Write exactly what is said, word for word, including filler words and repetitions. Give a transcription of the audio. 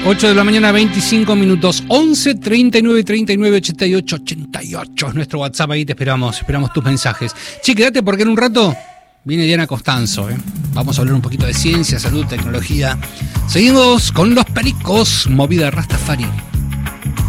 ocho de la mañana, veinticinco minutos. once, treinta y nueve, treinta y nueve, ochenta y ocho, ochenta y ocho es nuestro WhatsApp. Ahí te esperamos, esperamos tus mensajes. Che, quédate porque en un rato viene Diana Costanzo, ¿eh? Vamos a hablar un poquito de ciencia, salud, tecnología. Seguimos con los pericos, movida Rastafari.